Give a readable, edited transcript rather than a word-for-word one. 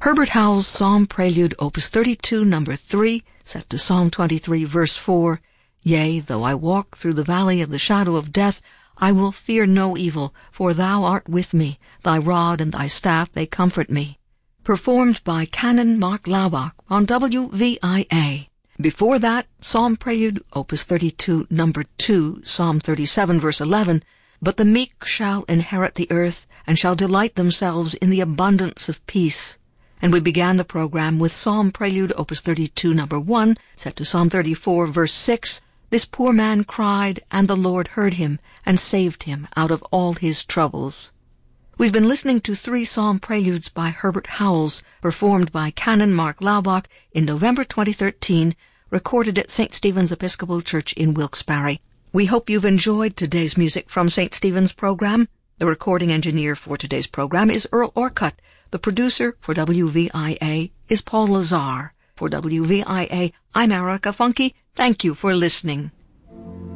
Herbert Howells' Psalm Prelude, Opus 32, number 3, set to Psalm 23, verse 4. Yea, though I walk through the valley of the shadow of death, I will fear no evil, for thou art with me. Thy rod and thy staff, they comfort me. Performed by Canon Mark Laubach on WVIA. Before that, Psalm Prelude, Opus 32, number 2, Psalm 37, verse 11. But the meek shall inherit the earth, and shall delight themselves in the abundance of peace. And we began the program with Psalm Prelude, Opus 32, number 1, set to Psalm 34, verse 6. This poor man cried, and the Lord heard him, and saved him out of all his troubles. We've been listening to 3 Psalm Preludes by Herbert Howells, performed by Canon Mark Laubach in November 2013, recorded at St. Stephen's Episcopal Church in Wilkes-Barre. We hope you've enjoyed today's music from St. Stephen's program. The recording engineer for today's program is Earl Orcutt. The producer for WVIA is Paul Lazar. For WVIA, I'm Erica Funke. Thank you for listening.